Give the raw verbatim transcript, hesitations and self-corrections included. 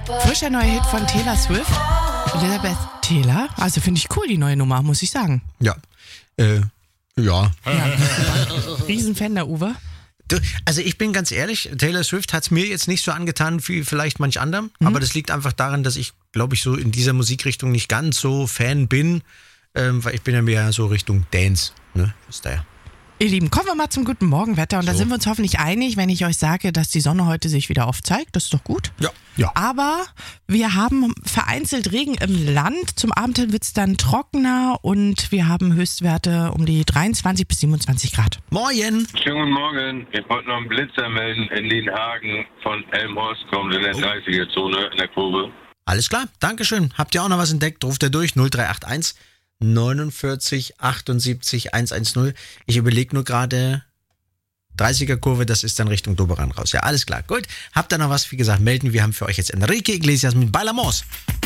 Frischer neuer Hit von Taylor Swift. Elizabeth Taylor. Also finde ich cool, die neue Nummer, muss ich sagen. Ja. Äh, ja. ja. Riesenfan der Uwe. Du, also ich bin ganz ehrlich, Taylor Swift hat es mir jetzt nicht so angetan wie vielleicht manch anderem, mhm. aber das liegt einfach daran, dass ich, glaube ich, so in dieser Musikrichtung nicht ganz so Fan bin, ähm, weil ich bin ja mehr so Richtung Dance, ne, ist daher. Ihr Lieben, kommen wir mal zum guten Morgenwetter und so. Da sind wir uns hoffentlich einig, wenn ich euch sage, dass die Sonne heute sich wieder oft zeigt. Das ist doch gut. Ja. ja. Aber wir haben vereinzelt Regen im Land. Zum Abend hin wird es dann trockener und wir haben Höchstwerte um die dreiundzwanzig bis siebenundzwanzig Grad. Moin! Schönen guten Morgen. Ich wollte noch einen Blitzer melden in Lienhagen von Elmhorst, kommt in der dreißiger-Zone in der Kurve. Alles klar, Dankeschön. Habt ihr auch noch was entdeckt? Ruft ihr durch null drei acht eins neunundvierzig achtundsiebzig hundertzehn. Ich überlege nur gerade, dreißiger-Kurve, das ist dann Richtung Doberan raus. Ja, alles klar. Gut. Habt ihr noch was? Wie gesagt, melden. Wir haben für euch jetzt Enrique Iglesias mit Bailamos.